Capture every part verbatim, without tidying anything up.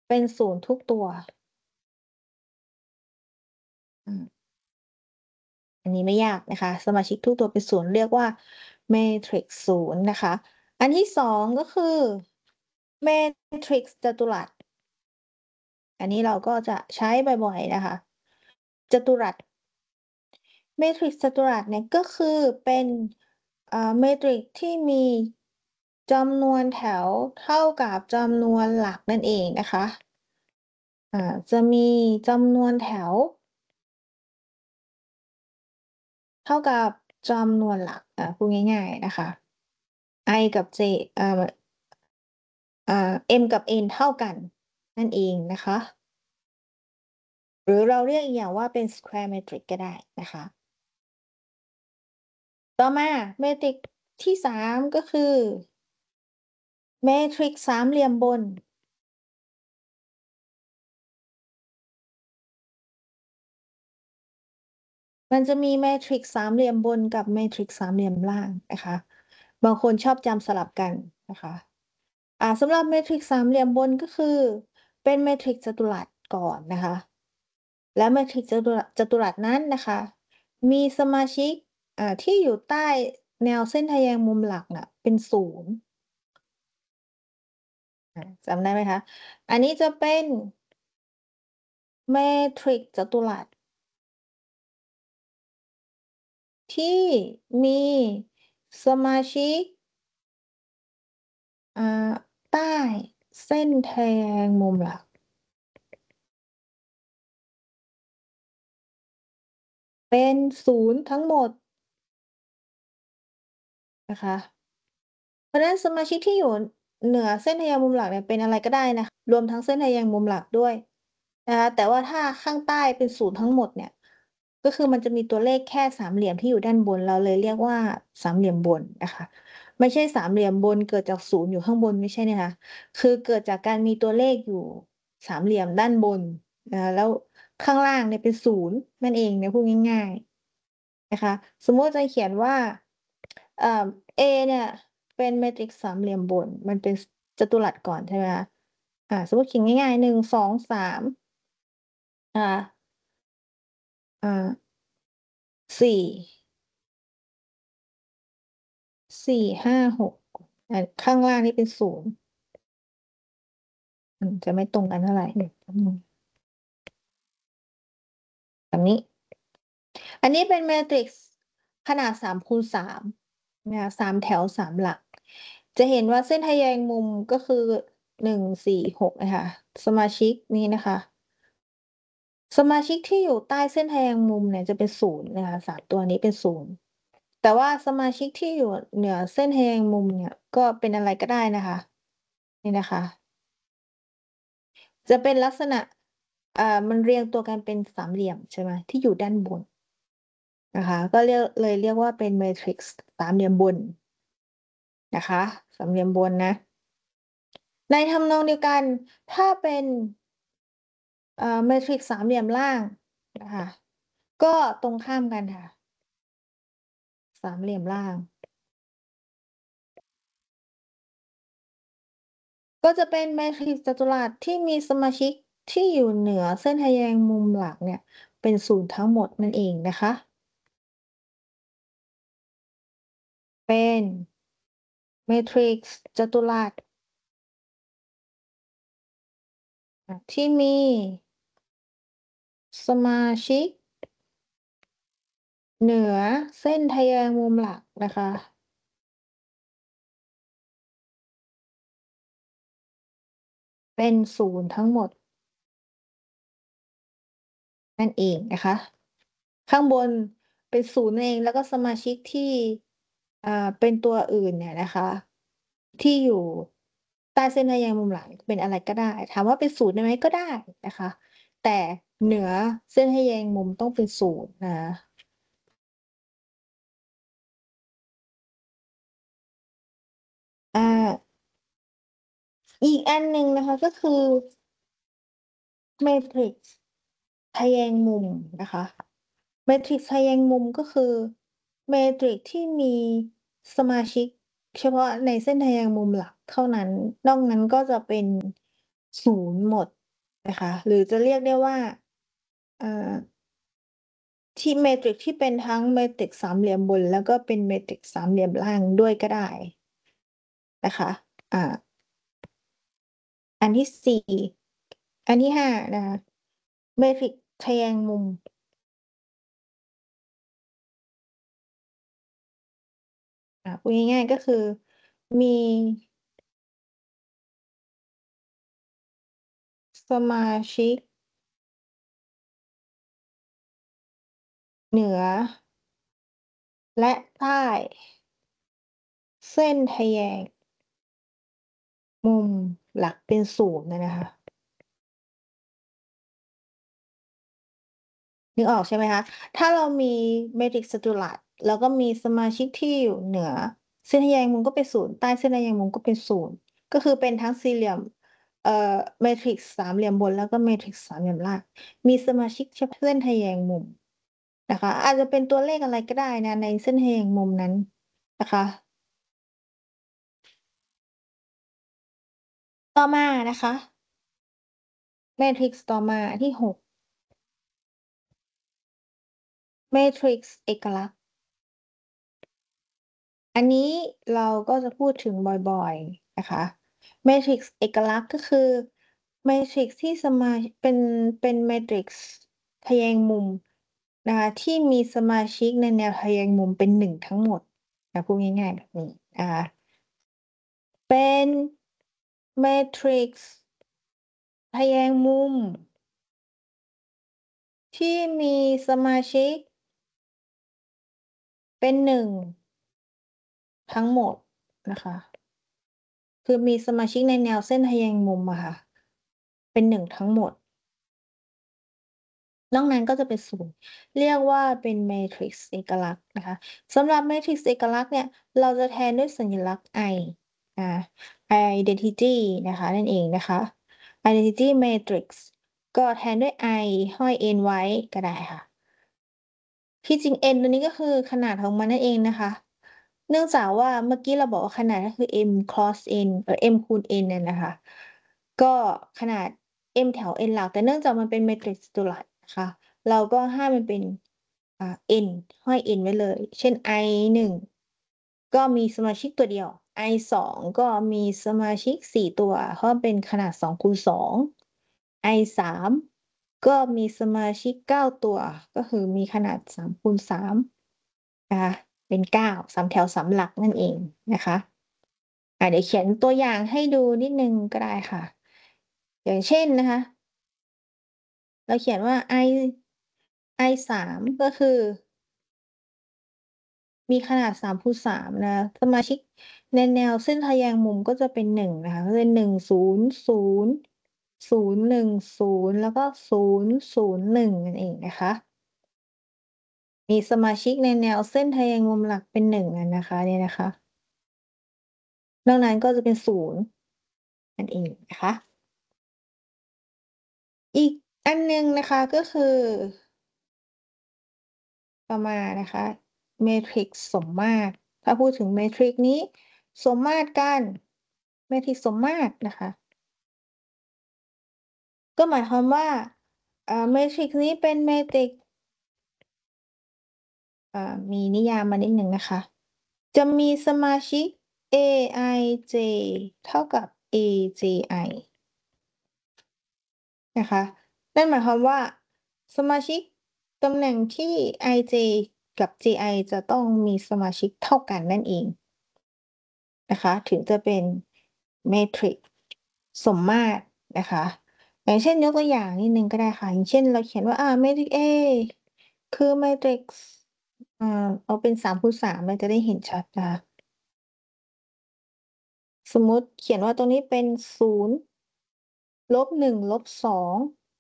เป็นศูนย์ทุกตัว อืม อันนี้ไม่ยากนะคะ สมาชิกทุกตัวเป็นศูนย์ เรียกว่า เมทริกซ์ศูนย์ นะคะ อันที่ สอง ก็คือ เมทริกซ์จัตุรัส อันนี้เราก็จะใช้บ่อย ๆ นะคะ จัตุรัส เมทริกซ์จัตุรัสเนี่ย ก็คือเป็น อ่า เมทริกซ์ที่มีจำนวนแถวเท่ากับจำนวนหลักนั่นเองนะคะ อ่า จะมีจำนวนแถว เท่ากับจำนวนหลัก อ่า พูดง่าย ๆ นะคะ i กับ j อ่า อ่า m กับ n เท่ากันนั่นเองนะคะ หรือเราเรียกอีกอย่างว่าเป็น square matrix ก็ได้นะคะ ต่อมาเมทริกซ์ที่ สาม ก็คือ เมทริกซ์สามเหลี่ยมบน มันจะมีเมทริกซ์สามเหลี่ยมบนกับเมทริกซ์สามเหลี่ยมล่างนะคะ บางคนชอบจำสลับกันนะคะ อ่า สำหรับเมทริกซ์สามเหลี่ยมบน ก็คือเป็นเมทริกซ์จัตุรัสก่อนนะคะ และเมทริกซ์จัตุรัส จัตุรัสนั้นนะคะ มีสมาชิก อ่า ที่อยู่ใต้แนวเส้นทแยงมุมหลักน่ะเป็น ศูนย์ อา จำได้ไหมคะ? อันนี้จะเป็น เมทริกซ์จัตุรัส ที่มีสมาชิก อ่า ใต้เส้นทแยงมุมหลัก เป็น ศูนย์ ทั้งหมด นะคะ เพราะฉะนั้นสมาชิกที่อยู่เหนือเส้นทแยงมุมหลักเนี่ยเป็นอะไรก็ได้นะ รวมทั้งเส้นทแยงมุมหลักด้วยนะคะ แต่ว่าถ้าข้างใต้เป็น ศูนย์ ทั้งหมดเนี่ย ก็คือมันจะมีตัวเลขแค่สามเหลี่ยมที่อยู่ด้านบน เราเลยเรียกว่าสามเหลี่ยมบนนะคะ ไม่ใช่สามเหลี่ยมบนเกิดจาก ศูนย์ อยู่ข้างบน ไม่ใช่นะคะ คือเกิดจากการมีตัวเลขอยู่สามเหลี่ยมด้านบนนะคะ แล้วข้างล่างเนี่ยเป็น ศูนย์ นั่นเองนะ พูดง่าย ๆ นะคะ สมมุติจะเขียนว่า เอ่อ A เนี่ยเป็นเมทริกซ์สามเหลี่ยมบน มันเป็น ส จัตุรัสก่อนใช่ไหมคะ? อ่า สมมุติเขียนง่าย ๆ หนึ่ง สอง สาม นะคะ อา สี่ สี่ ห้า หก อา ข้างล่างนี่เป็น ศูนย์ อืม จะไม่ตรงกันเท่าไร เดี๋ยวแป๊บหนึ่ง แบบนี้ อันนี้เป็นเมทริกซ์ขนาด สาม คูณ สาม นะคะ สาม แถว สาม หลัก จะเห็นว่าเส้นทแยงมุมก็คือ หนึ่ง สี่ หก นะคะ สมาชิกนี้นะคะ สมาชิกที่อยู่ใต้เส้นทแยงมุมเนี่ยจะเป็น ศูนย์ นะคะ สาม ตัวนี้เป็น ศูนย์ แต่ว่าสมาชิกที่อยู่เหนือเส้นทแยงมุมเนี่ย ก็เป็นอะไรก็ได้นะคะ นี่นะคะ จะเป็นลักษณะ อ่า มันเรียงตัวกันเป็นสามเหลี่ยมใช่ไหม ที่อยู่ด้านบน นะคะ ก็เรียก เลยเรียกว่าเป็นเมทริกซ์สามเหลี่ยมบน นะคะ สามเหลี่ยมบนนะ ในทำนองเดียวกัน ถ้าเป็น เอ่อ เมทริกซ์สามเหลี่ยมล่างนะคะ ก็ตรงข้ามกันค่ะ สามเหลี่ยมล่าง ก็จะเป็นเมทริกซ์จัตุรัสที่มีสมาชิกที่อยู่เหนือเส้นทแยงมุมหลักเนี่ยเป็น ศูนย์ ทั้งหมดนั่นเองนะคะ เป็น เมทริกซ์จัตุรัส อะ ที่มี สมาชิก เหนือเส้นทแยงมุมหลักนะคะ เป็น ศูนย์ ทั้งหมด นั่นเองนะคะ ข้างบนเป็น ศูนย์ นั่นเอง แล้วก็สมาชิกที่ อ่า เป็นตัวอื่นเนี่ยนะคะ ที่อยู่ใต้เส้นทแยงมุมหลังเป็นอะไรก็ได้ ถามว่าเป็น ศูนย์ ได้ไหม ก็ได้นะคะ แต่เหนือเส้นทแยงมุมต้องเป็น ศูนย์ นะคะ อา อีกอันหนึ่งนะคะ ก็คือ เมทริกซ์ทแยงมุมนะคะ เมทริกซ์ทแยงมุม ก็คือเมทริกซ์ที่มีสมาชิกเฉพาะในเส้นทแยงมุมหลักเท่านั้น นอกนั้นก็จะเป็นศูนย์หมดนะคะหรือจะเรียกได้ว่าเอ่อที่เมตริกที่เป็นทั้งเมตริกสามเหลี่ยมบนแล้วก็เป็นเมตริกสามเหลี่ยมล่างด้วยก็ได้นะคะอ่าอันที่สี่อันที่ห้านะคะเมตริกทแยงมุมอ่าพูดง่ายๆก็คือมีสมาชิกเหนือและใต้เส้นทแยงมุมหลักเป็นศูนย์อะนะคะ นึกออกใช่ไหมคะ ถ้าเรามีเมตริกจัตุรัสแล้วก็มีสมาชิกที่อยู่เหนือเส้นทแยงมุมก็เป็นศูนย์ใต้เส้นทแยงมุมก็เป็นศูนย์ก็คือเป็นทั้งสี่เหลี่ยมเอ่อเมทริกซ์สามเหลี่ยมบนแล้วก็เมทริกซ์สามเหลี่ยมล่างมีสมาชิกเฉพาะเส้นทแยงมุมนะคะอาจจะเป็นตัวเลขอะไรก็ได้นะในเส้นทแยงมุมนั้นนะคะต่อมานะคะเมทริกซ์ต่อมาที่หกเมทริกซ์เอกลักษณ์ อันนี้เราก็จะพูดถึงบ่อยๆนะคะเมทริกซ์เอกลักษณ์ก็คือเมทริกซ์ที่สมาเป็นเป็นเมทริกซ์ทแยงมุมนะคะที่มีสมาชิกในแนวทแยงมุมเป็นหนึ่งทั้งหมดนะพูดง่ายๆแบบนี้นะคะเป็นเมทริกซ์ทแยงมุมที่มีสมาชิกเป็นหนึ่งทั้งหมดนะคะคือมีสมาชิกในแนวเส้นทแยงมุมอะค่ะเป็นหนึ่งทั้งหมด นอกนั้นก็จะเป็นศูนย์เรียกว่าเป็นเมทริกซ์เอกลักษณ์นะคะสำหรับเมทริกซ์เอกลักษณ์เนี่ยเราจะแทนด้วยสัญลักษณ์ I อ่า identity นะคะนั่นเองนะคะ identity matrix ก็แทนด้วย I ห้อย n ไว้ก็ได้ค่ะ ที่จริง n ตัวนี้ก็คือขนาดของมันนั่นเองนะคะเนื่องจากว่าเมื่อกี้เราบอกว่าขนาดก็คือ m cross n เอ่อ m คูณ n เนี่ยนะคะก็ขนาด m แถว n หลักแต่เนื่องจากมันเป็นเมตริกจัตุรัสนะคะเราก็ให้มันเป็นอ่า n ห้อย n ไว้เลยเช่น i หนึ่งก็มีสมาชิกตัวเดียว i สองก็มีสมาชิกสี่ตัวเพราะเป็นขนาดสองคูณสอง i สามก็มีสมาชิกเก้าตัวก็คือมีขนาดสามคูณสามนะคะเป็นเก้าสามแถวสามหลักนั่นเองนะคะอ่าเดี๋ยวเขียนตัวอย่างให้ดูนิดหนึ่งก็ได้ค่ะอย่างเช่นนะคะเราเขียนว่า i i สามก็คือมีขนาดสามคูณสามนะสมาชิกในแนวเส้นทแยงมุมก็จะเป็นหนึ่งนะคะก็เป็นหนึ่งศูนย์ศูนย์ศูนย์หนึ่งศูนย์แล้วก็ศูนย์ศูนย์หนึ่งนั่นเองนะคะ มีสมาชิกในแนวเส้นทแยงมุมหลักเป็นหนึ่งอะนะคะเนี่ยนะคะนอกนั้นก็จะเป็นศูนย์นั่นเองนะคะอีกอันหนึ่งนะคะก็คือต่อมานะคะเมทริกซ์สมมาตรถ้าพูดถึงเมทริกซ์นี้สมมาตรกันเมทริกซ์สมมาตรนะคะก็หมายความว่าอ่าเมทริกซ์นี้เป็นเมทริกซ์อ่ามีนิยามมานิดหนึ่งนะคะจะมีสมาชิก เอ ไอ เจ เท่ากับ เอ เจ ไอ นะคะนั่นหมายความว่าสมาชิกตำแหน่งที่ ไอ เจ กับ จี ไอ จะต้องมีสมาชิกเท่ากันนั่นเองนะคะถึงจะเป็นเมทริกซ์สมมาตรนะคะอย่างเช่นยกตัวอย่างนิดนึงก็ได้ค่ะอย่างเช่นเราเขียนว่าอ่าเมทริกซ์ A คือเมทริกซ์อ่าเอาเป็นสามคูณสามเราจะได้เห็นชัดนะคะสมมุติเขียนว่าตรงนี้เป็นศูนย์ลบหนึ่งลบสอง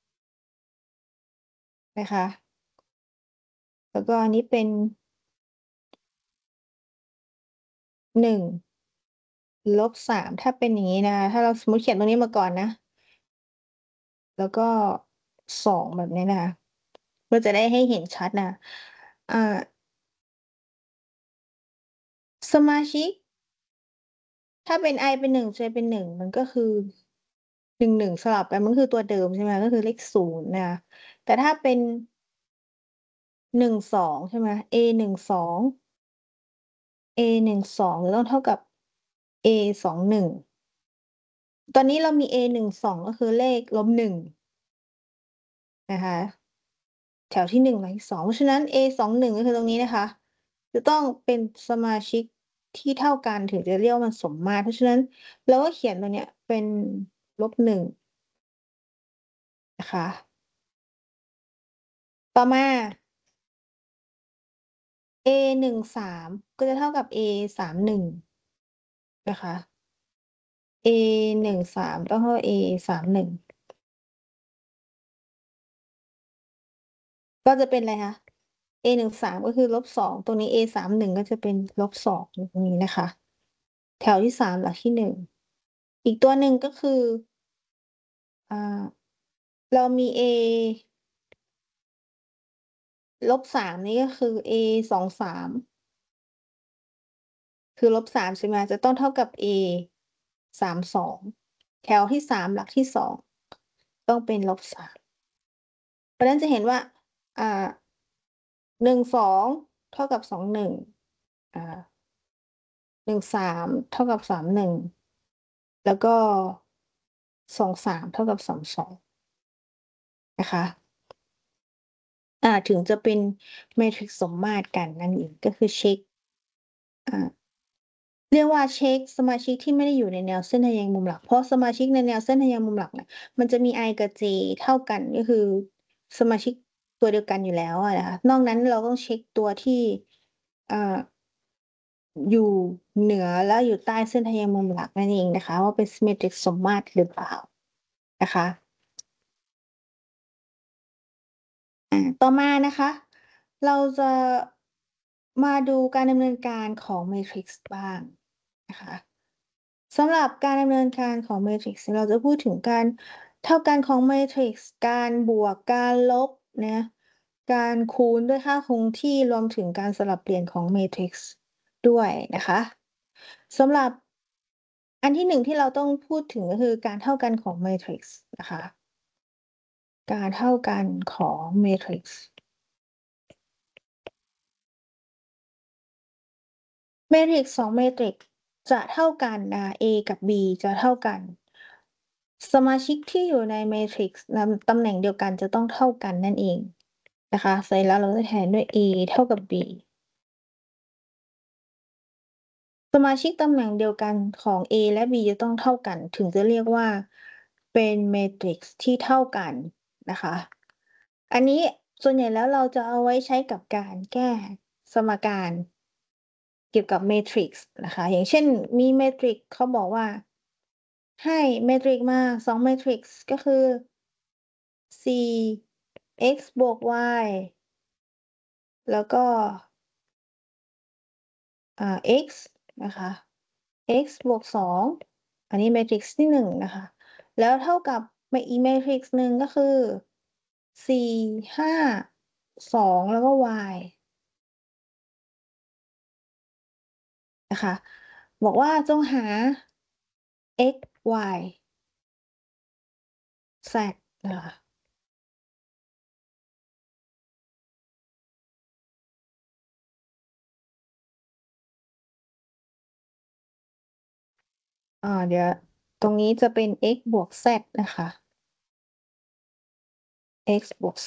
นะคะแล้วก็อันนี้เป็นหนึ่ง ลบสามถ้าเป็นอย่างนี้นะคะถ้าเราสมมติเขียนตรงนี้มาก่อนนะแล้วก็สองแบบนี้นะคะเพื่อจะได้ให้เห็นชัดนะอ่าสมาชิกถ้าเป็น i เป็นหนึ่ง j เป็นหนึ่งมันก็คือหนึ่ง หนึ่ง สลับกันมันก็คือตัวเดิมใช่ไหมก็คือเลขศูนย์นะคะแต่ถ้าเป็นหนึ่ง สองใช่ไหม A หนึ่ง สอง A หนึ่ง สองจะต้องเท่ากับ A สอง หนึ่งตอนนี้เรามี A หนึ่ง สองก็คือเลขลบหนึ่งนะคะแถวที่หนึ่งหลังที่สองเพราะฉะนั้น A สอง หนึ่งก็คือตรงนี้นะคะจะต้องเป็นสมาชิกที่เท่ากันถึงจะเรียกว่ามันสมมาตรเพราะฉะนั้นเราก็เขียนตรงเนี้ยเป็นลบหนึ่งนะคะต่อมา A หนึ่ง สามก็จะเท่ากับ A สาม หนึ่งนะคะ A หนึ่ง สามต้องเท่า A สาม หนึ่งก็จะเป็นอะไรคะ A หนึ่ง สามก็คือลบสองตรงนี้ A สาม หนึ่งก็จะเป็นลบสองตรงนี้นะคะแถวที่สามหลักที่หนึ่งอีกตัวหนึ่งก็คืออ่าเรามี A ลบสามนี่ก็คือ A สอง สามคือลบสามใช่ไหมจะต้องเท่ากับ A สาม สองแถวที่สามหลักที่สองต้องเป็นลบสามเพราะฉะนั้นจะเห็นว่าอ่าหนึ่ง สองเท่ากับสอง หนึ่งอ่าหนึ่ง สามเท่ากับสาม หนึ่งแล้วก็สอง สามเท่ากับสอง สองนะคะอ่าถึงจะเป็นแมทริกซ์สมมาตรกันนั่นเองก็คือเช็กอ่า เรียกว่าเช็กสมาชิกที่ไม่ได้อยู่ในแนวเส้นทแยงมุมหลักเพราะสมาชิกในแนวเส้นทแยงมุมหลักเนี่ยมันจะมี i กับ j เท่ากันก็คือสมาชิกตัวเดียวกันอยู่แล้วอะนะคะนอกนั้นเราต้องเช็กตัวที่อ่าอยู่เหนือและอยู่ใต้เส้นทแยงมุมหลักนั่นเองนะคะว่าเป็น symmetric สมมาตรหรือเปล่านะคะอ่าต่อมานะคะเราจะมาดูการดำเนินการของเมทริกซ์บ้างนะคะ สำหรับการดำเนินการของเมทริกซ์เราจะพูดถึงการเท่ากันของเมทริกซ์การบวกการลบนะการคูณด้วยค่าคงที่รวมถึงการสลับเปลี่ยนของเมทริกซ์ด้วยนะคะสำหรับอันที่หนึ่งที่เราต้องพูดถึงก็คือการเท่ากันของเมทริกซ์นะคะการเท่ากันของเมทริกซ์เมทริกซ์สองเมทริกซ์จะเท่ากันนะ A กับ B จะเท่ากัน สมาชิกที่อยู่ในเมทริกซ์นำตำแหน่งเดียวกันจะต้องเท่ากันนั่นเองนะคะเสร็จแล้วเราก็จะแทนด้วย A เท่ากับ B สมาชิกตำแหน่งเดียวกันของ A และ B จะต้องเท่ากันถึงจะเรียกว่าเป็นเมทริกซ์ที่เท่ากันนะคะอันนี้ส่วนใหญ่แล้วเราจะเอาไว้ใช้กับการแก้สมการเกี่ยวกับเมทริกซ์นะคะอย่างเช่นมีเมทริกซ์เขาบอกว่าให้เมทริกซ์มาสองเมทริกซ์ก็คือ สี่ x บวก y แล้วก็อ่า x นะคะ x บวกสองอันนี้แมทริกซ์ที่หนึ่งนะคะแล้วเท่ากับมาอีกแมทริกซ์หนึ่งก็คือสี่ ห้า สองแล้วก็ y นะคะบอกว่าจงหา x y z นะคะอ่าเดี๋ยวตรงนี้จะเป็น x บวก z นะคะ x บวก z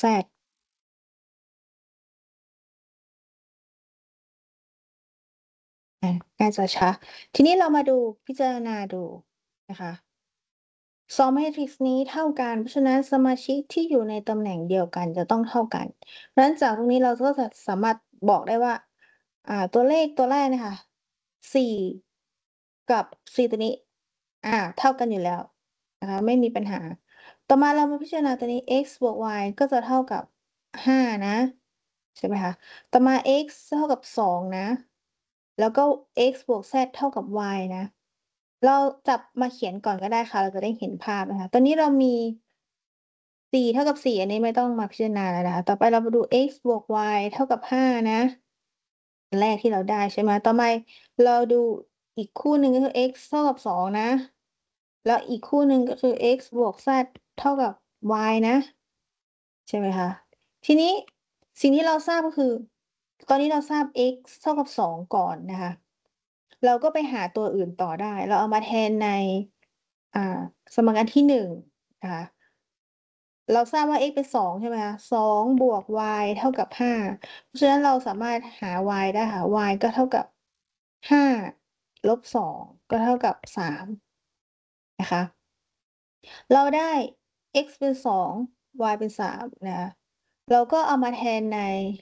อ่ะน่าจะชัดทีนี้เรามาดูพิจารณาดูนะคะ สองแมทริกซ์นี้เท่ากันเพราะฉะนั้นสมาชิกที่อยู่ในตำแหน่งเดียวกันจะต้องเท่ากันเพราะฉะนั้นจากตรงนี้เราก็จะสามารถบอกได้ว่าอ่าตัวเลขตัวแรกนะคะสี่กับสี่ตัวนี้อ่าเท่ากันอยู่แล้วนะคะไม่มีปัญหาต่อมาเรามาพิจารณาตัวนี้ x บวก y ก็จะเท่ากับห้านะใช่ไหมคะต่อมา x เท่ากับสองนะแล้วก็ x บวก z เท่ากับ y นะ เราจับมาเขียนก่อนก็ได้ค่ะเราจะได้เห็นภาพนะคะตอนนี้เรามีสี่เท่ากับสี่อันนี้ไม่ต้องมาพิจารณาแล้วนะคะต่อไปเรามาดู x บวก y เท่ากับห้านะอันแรกที่เราได้ใช่ไหมต่อไปเราดูอีกคู่หนึ่งก็คือ x เท่ากับสองนะแล้วอีกคู่หนึ่งก็คือ x บวก z เท่ากับ y นะใช่ไหมคะทีนี้สิ่งที่เราทราบก็คือตอนนี้เราทราบ x เท่ากับสองก่อนนะคะเราก็ไปหาตัวอื่นต่อได้เราเอามาแทนในอ่าสมการที่หนึ่งนะคะเราทราบว่า x เป็นสองใช่ไหมคะสองบวก y เท่ากับห้าเพราะฉะนั้นเราสามารถหา y ได้ค่ะ y ก็เท่ากับห้าลบสองก็เท่ากับสามนะคะ เราได้ x เป็นสอง y เป็นสามนะคะเราก็เอามาแทนใน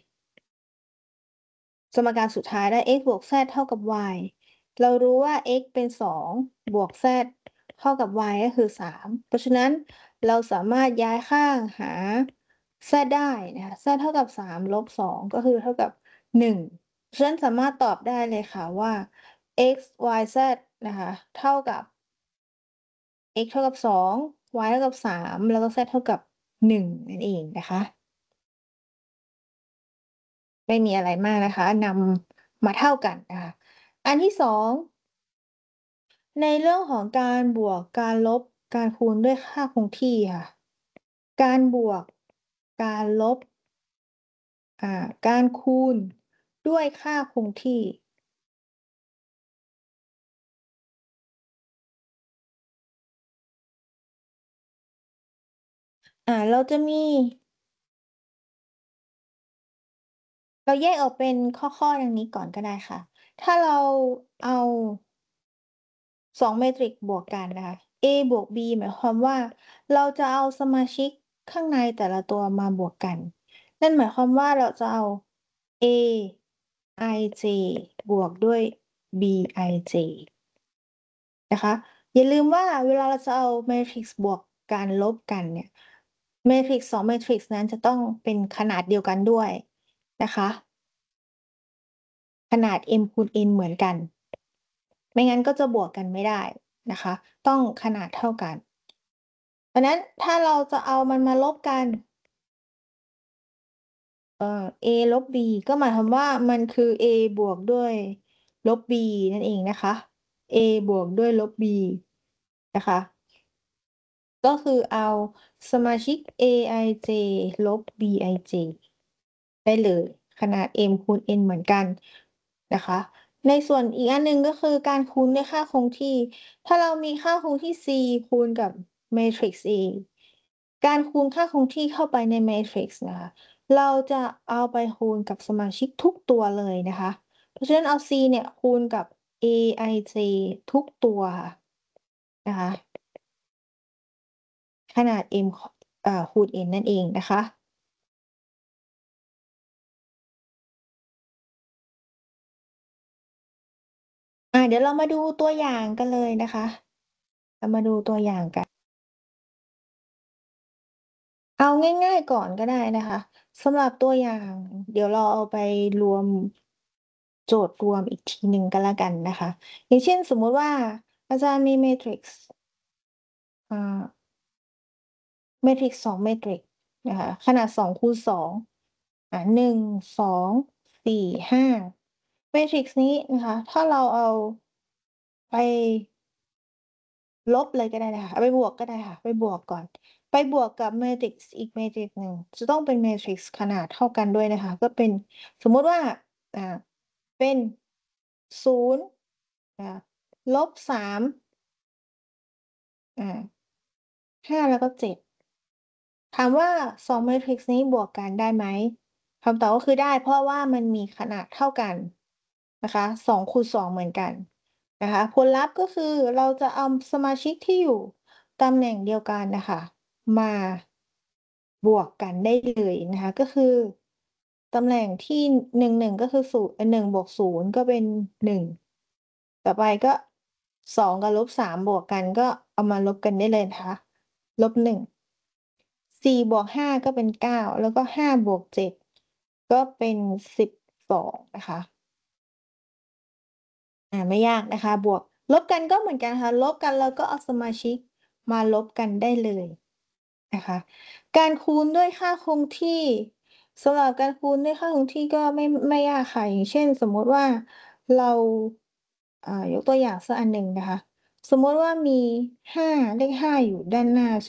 สมการสุดท้ายได้ x บวก z เท่ากับ y เรารู้ว่า x เป็นสองบวก z เท่ากับ y ก็คือสามเพราะฉะนั้นเราสามารถย้ายข้างหา z ได้นะคะ z เท่ากับสามลบสองก็คือเท่ากับหนึ่งเพราะฉะนั้นสามารถตอบได้เลยค่ะว่า x y z นะคะเท่ากับ x เท่ากับสอง y เท่ากับสามแล้วก็ z เท่ากับหนึ่งนั่นเองนะคะไม่มีอะไรมากนะคะนำมาเท่ากันนะคะอันที่สองในเรื่องของการบวกการลบการคูณด้วยค่าคงที่ค่ะการบวกการลบอ่าการคูณด้วยค่าคงที่อ่าเราจะมีเราแยกออกเป็นข้อๆดังนี้ก่อนก็ได้ค่ะถ้าเราเอาสองเมตริกบวกกันนะคะ A บวก B หมายความว่าเราจะเอาสมาชิกข้างในแต่ละตัวมาบวกกันนั่นหมายความว่าเราจะเอา A ij บวกด้วย bij นะคะอย่าลืมว่าเวลาเราจะเอาแมทริกซ์บวกกันลบกันเนี่ยแมทริกซ์สองแมทริกซ์นั้นจะต้องเป็นขนาดเดียวกันด้วยนะคะขนาด m คูณ n เหมือนกันไม่งั้นก็จะบวกกันไม่ได้นะคะต้องขนาดเท่ากันดังนั้นถ้าเราจะเอามันมาลบกันเอ่อ a ลบ b ก็หมายความว่ามันคือ a บวกด้วยลบ b นั่นเองนะคะ a บวกด้วยลบ b นะคะก็คือเอาสมาชิก aij ลบ bij ได้เลยขนาด m คูณ n เหมือนกันนะคะในส่วนอีกอันหนึ่งก็คือการคูณด้วยค่าคงที่ถ้าเรามีค่าคงที่ c คูณกับ matrix A การคูณค่าคงที่เข้าไปใน matrix นะคะเราจะเอาไปคูณกับสมาชิกทุกตัวเลยนะคะเพราะฉะนั้นเอา c เนี่ยคูณกับ aij ทุกตัวค่ะนะคะขนาด m เอ่อคูณ n นั่นเองนะคะ อ่าเดี๋ยวเรามาดูตัวอย่างกันเลยนะคะเรามาดูตัวอย่างกันเอาง่ายๆก่อนก็ได้นะคะสำหรับตัวอย่างเดี๋ยวเราเอาไปรวมโจทย์รวมอีกทีหนึ่งก็แล้วกันนะคะอย่างเช่นสมมุติว่าอาจารย์มีเมทริกซ์อ่าเมทริกซ์สองเมทริกซ์นะคะขนาดสองคูณสองอ่าหนึ่ง สอง สี่ ห้าเมทริกซ์นี้นะคะถ้าเราเอาไป ลบเลยก็ได้นะคะเอาไปบวกก็ได้ค่ะไปบวกก่อนไปบวกกับ matrix อีก matrix หนึ่งจะต้องเป็น matrix ขนาดเท่ากันด้วยนะคะก็เป็นสมมุติว่าอ่าเป็นศูนย์อ่าลบสามอ่าห้าแล้วก็เจ็ด ถามว่าสองแมทริกซ์นี้บวกกันได้ไหมคำตอบก็คือได้เพราะว่ามันมีขนาดเท่ากันนะคะสองคูณสองเหมือนกันนะคะผลลัพธ์ก็คือเราจะเอาสมาชิกที่อยู่ตำแหน่งเดียวกันน่ะค่ะมาบวกกันได้เลยนะคะก็คือตำแหน่งที่หนึ่ง หนึ่งก็คือศูนย์เอ่อหนึ่งบวกศูนย์ก็เป็นหนึ่งต่อไปก็สองกับลบสามบวกกันก็เอามาลบกันได้เลยนะคะลบหนึ่ง สี่บวกห้าก็เป็นเก้าแล้วก็ห้าบวกเจ็ดก็เป็นสิบสองนะคะอาไม่ยากนะคะบวกลบกันก็เหมือนกันค่ะลบกันแล้วก็เอาสมาชิกมาลบกันได้เลยนะคะการคูณด้วยค่าคงที่สำหรับการคูณด้วยค่าคงที่ก็ไม่ไม่ยากค่ะอย่างเช่นสมมุติว่าเราอ่ายกตัวอย่างสักอันหนึ่งนะคะสมมุติว่ามี ห้า เลข ห้า อยู่ด้านหน้า